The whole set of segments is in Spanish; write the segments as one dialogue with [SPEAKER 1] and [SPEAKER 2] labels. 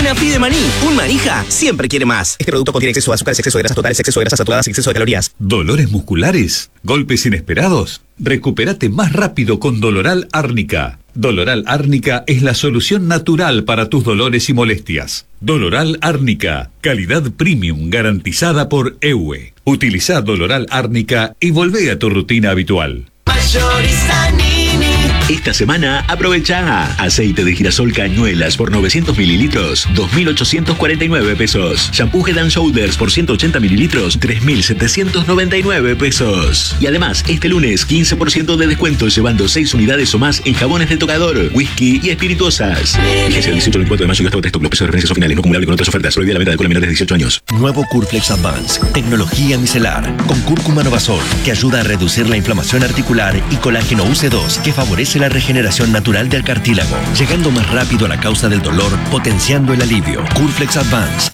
[SPEAKER 1] Harina Fi de maní. Un manija siempre quiere más. Este producto contiene exceso de azúcares, exceso de grasas totales, exceso de grasas saturadas y exceso de calorías.
[SPEAKER 2] ¿Dolores musculares? ¿Golpes inesperados? Recupérate más rápido con Doloral Árnica. Doloral Árnica es la solución natural para tus dolores y molestias. Doloral Árnica, calidad premium garantizada por EUE. Utiliza Doloral Árnica y volvé a tu rutina habitual.
[SPEAKER 3] Mayorista Nini.
[SPEAKER 4] Esta semana aprovecha aceite de girasol Cañuelas por 900 mililitros, 2.849 pesos. Shampoo Head & Shoulders por 180 mililitros, 3.799 pesos. Y además, este lunes, 15% de descuento llevando 6 unidades o más en jabones de tocador, whisky y espirituosas. Vigencia del 18 al 24 de mayo y hasta agosto. Los precios de referencia son finales, no acumulable con otras ofertas. Prohibida la venta de alcohol a menores de 18 años.
[SPEAKER 5] Nuevo Curflex Advance, tecnología micelar, con cúrcuma novazol, que ayuda a reducir la inflamación articular, y colágeno UC2, que favorece la regeneración natural del cartílago, llegando más rápido a la causa del dolor, potenciando el alivio. Curflex Advance.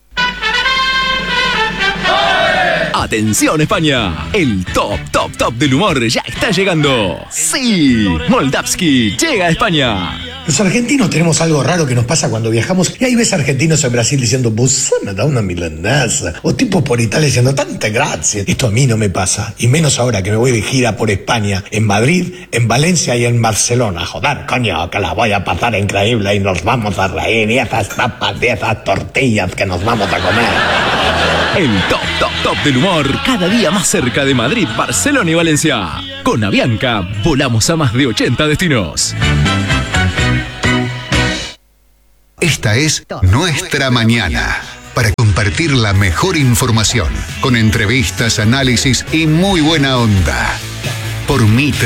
[SPEAKER 6] ¡Atención España! El top del humor ya está llegando. ¡Sí! Moldavsky llega a España.
[SPEAKER 7] Los argentinos tenemos algo raro que nos pasa cuando viajamos, y ahí ves argentinos en Brasil diciendo "Vos me da una milanesa", o tipos por Italia diciendo "tanta gracia". Esto a mí no me pasa, y menos ahora que me voy de gira por España, en Madrid, en Valencia y en Barcelona. Joder, coño, que la voy a pasar increíble y nos vamos a reír, y esas tapas y esas tortillas que nos vamos a comer.
[SPEAKER 6] El top del humor, cada día más cerca de Madrid, Barcelona y Valencia. Con Avianca, volamos a más de 80 destinos.
[SPEAKER 8] Esta es Nuestra Mañana, para compartir la mejor información, con entrevistas, análisis y muy buena onda. Por Mitre.